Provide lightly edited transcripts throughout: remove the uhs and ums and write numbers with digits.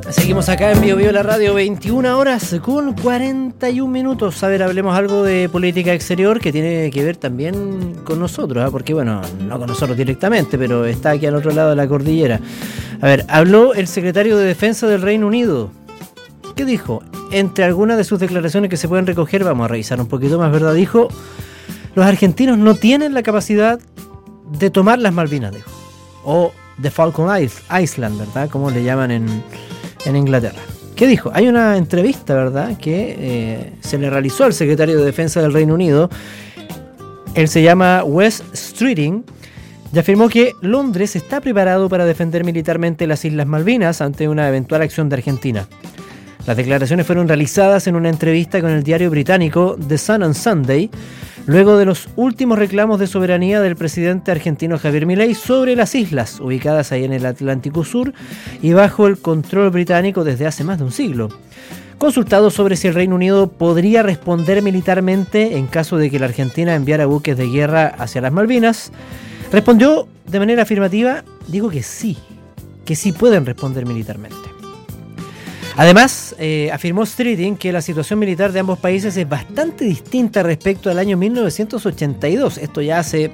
Seguimos acá en Bio la Radio, 21 horas con 41 minutos. A ver, hablemos algo de política exterior que tiene que ver también con nosotros, ¿eh? Porque bueno, no con nosotros directamente, pero está aquí al otro lado de la cordillera. A ver, habló el secretario de Defensa del Reino Unido. ¿Qué dijo? Entre algunas de sus declaraciones que se pueden recoger, vamos a revisar un poquito más, ¿verdad? Dijo, los argentinos no tienen la capacidad de tomar las Malvinas, dijo. O The Falkland Island, ¿verdad? Como le llaman en Inglaterra. ¿Qué dijo? Hay una entrevista, ¿verdad?, que se le realizó al secretario de Defensa del Reino Unido. Él se llama Wes Streeting y afirmó que Londres está preparado para defender militarmente las Islas Malvinas ante una eventual acción de Argentina. Las declaraciones fueron realizadas en una entrevista con el diario británico The Sun on Sunday, luego de los últimos reclamos de soberanía del presidente argentino Javier Milei sobre las islas, ubicadas ahí en el Atlántico Sur y bajo el control británico desde hace más de un siglo. Consultado sobre si el Reino Unido podría responder militarmente en caso de que la Argentina enviara buques de guerra hacia las Malvinas, respondió de manera afirmativa, digo que sí pueden responder militarmente. Además, afirmó Streeting que la situación militar de ambos países es bastante distinta respecto al año 1982. Esto ya hace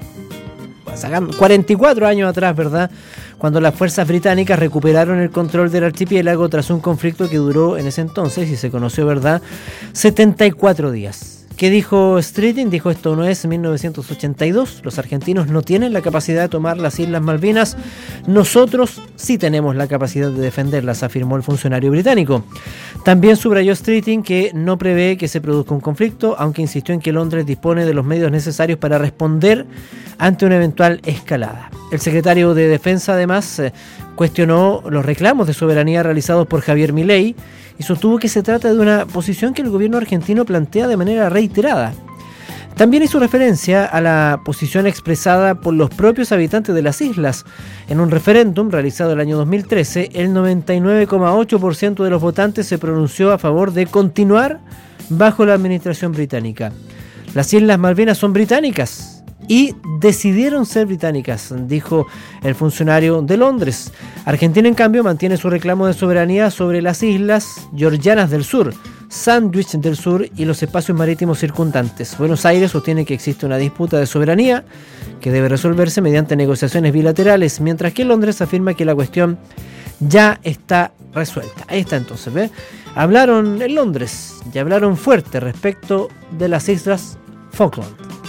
44 años atrás, ¿verdad?, cuando las fuerzas británicas recuperaron el control del archipiélago tras un conflicto que duró en ese entonces, y se conoció, ¿verdad?, 74 días. ¿Qué dijo Streeting? Dijo, esto no es 1982, los argentinos no tienen la capacidad de tomar las Islas Malvinas, nosotros sí tenemos la capacidad de defenderlas, afirmó el funcionario británico. También subrayó Streeting que no prevé que se produzca un conflicto, aunque insistió en que Londres dispone de los medios necesarios para responder ante una eventual escalada. El secretario de Defensa, además, cuestionó los reclamos de soberanía realizados por Javier Milei y sostuvo que se trata de una posición que el gobierno argentino plantea de manera reiterada. También hizo referencia a la posición expresada por los propios habitantes de las islas. En un referéndum realizado el año 2013, el 99,8% de los votantes se pronunció a favor de continuar bajo la administración británica. Las Islas Malvinas son británicas y decidieron ser británicas, dijo el funcionario de Londres. Argentina, en cambio, mantiene su reclamo de soberanía sobre las islas Georgianas del Sur, Sandwich del Sur y los espacios marítimos circundantes. Buenos Aires sostiene que existe una disputa de soberanía que debe resolverse mediante negociaciones bilaterales, mientras que Londres afirma que la cuestión ya está resuelta. Ahí está entonces, ¿ve? Hablaron en Londres y hablaron fuerte respecto de las Islas Falkland.